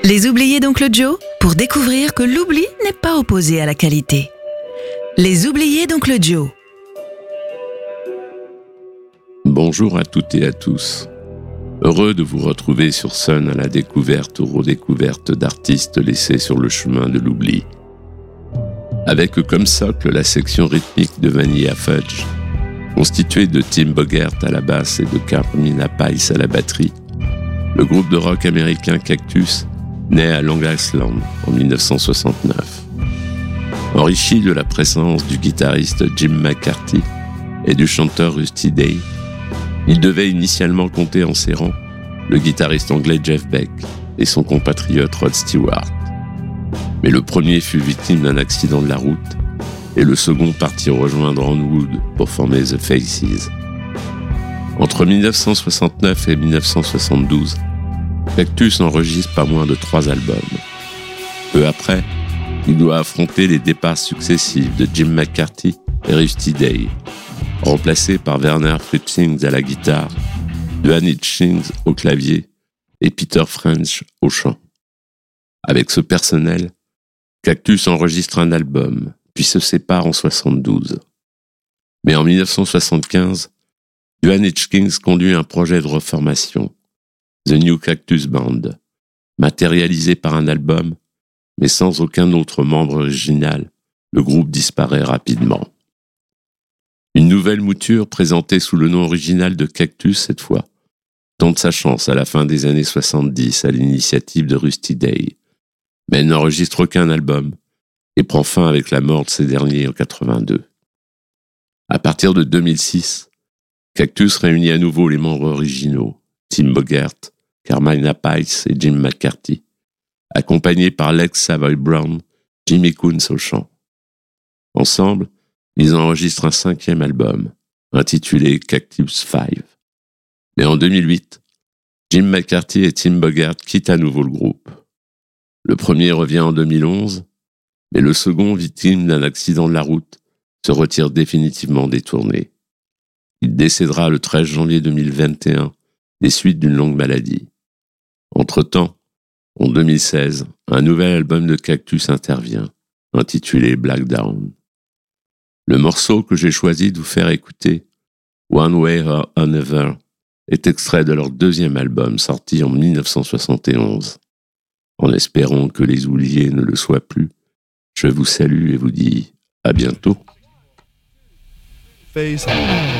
Les oubliés d'Oncle Joe, pour découvrir que l'oubli n'est pas opposé à la qualité. Les oubliés d'Oncle Joe. Bonjour à toutes et à tous. Heureux de vous retrouver sur Sun à la découverte ou redécouverte d'artistes laissés sur le chemin de l'oubli. Avec comme socle la section rythmique de Vanilla Fudge, constituée de Tim Bogert à la basse et de Carmina Pais à la batterie, le groupe de rock américain Cactus naît à Long Island en 1969. Enrichi de la présence du guitariste Jim McCarthy et du chanteur Rusty Day, il devait initialement compter en ses rangs le guitariste anglais Jeff Beck et son compatriote Rod Stewart. Mais le premier fut victime d'un accident de la route et le second partit rejoindre Ron Wood pour former The Faces. Entre 1969 et 1972, Cactus enregistre pas moins de 3 albums. Peu après, il doit affronter les départs successifs de Jim McCarthy et Rusty Day, remplacés par Werner Fritzing à la guitare, Duane Hitchings au clavier et Peter French au chant. Avec ce personnel, Cactus enregistre un album, puis se sépare en 1972. Mais en 1975, Duane Hitchings conduit un projet de reformation, The New Cactus Band, matérialisé par un album, mais sans aucun autre membre original, le groupe disparaît rapidement. Une nouvelle mouture présentée sous le nom original de Cactus cette fois, tente sa chance à la fin des années 70 à l'initiative de Rusty Day, mais elle n'enregistre aucun album et prend fin avec la mort de ces derniers en 82. À partir de 2006, Cactus réunit à nouveau les membres originaux, Tim Bogert, Carmina Pais et Jim McCarthy, accompagnés par l'ex Savoy Brown, Jimmy Coons au chant. Ensemble, ils enregistrent un 5e album, intitulé Cactus 5. Mais en 2008, Jim McCarthy et Tim Bogert quittent à nouveau le groupe. Le premier revient en 2011, mais le second, victime d'un accident de la route, se retire définitivement des tournées. Il décédera le 13 janvier 2021 des suites d'une longue maladie. Entre-temps, en 2016, un nouvel album de Cactus intervient, intitulé Black Down. Le morceau que j'ai choisi de vous faire écouter, One Way or Another, est extrait de leur 2e album sorti en 1971. En espérant que les oubliés ne le soient plus, je vous salue et vous dis à bientôt.